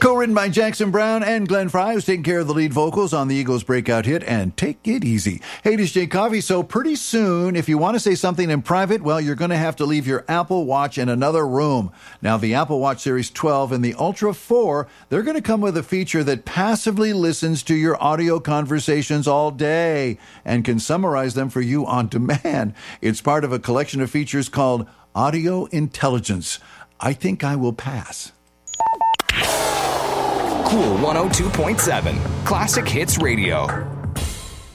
Co-written by Jackson Brown and Glenn Frey, who's taking care of the lead vocals on the Eagles' breakout hit, and Take It Easy. Hey, this is Jay Coffey. So pretty soon, if you want to say something in private, well, you're going to have to leave your Apple Watch in another room. Now, the Apple Watch Series 12 and the Ultra 4, they're going to come with a feature that passively listens to your audio conversations all day and can summarize them for you on demand. It's part of a collection of features called Audio Intelligence. I think I will pass. Cool 102.7 Classic Hits Radio.